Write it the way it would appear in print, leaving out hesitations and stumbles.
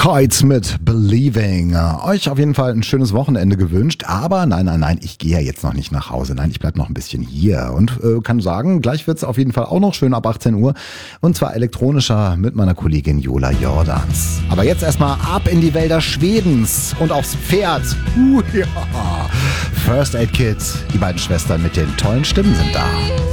Heights mit Believing. Euch auf jeden Fall ein schönes Wochenende gewünscht, aber nein, ich gehe ja jetzt noch nicht nach Hause. Nein, ich bleibe noch ein bisschen hier und kann sagen, gleich wird es auf jeden Fall auch noch schön ab 18 Uhr und zwar elektronischer mit meiner Kollegin Jola Jordans. Aber jetzt erstmal ab in die Wälder Schwedens und aufs Pferd. Ja. First Aid Kids, die beiden Schwestern mit den tollen Stimmen sind da.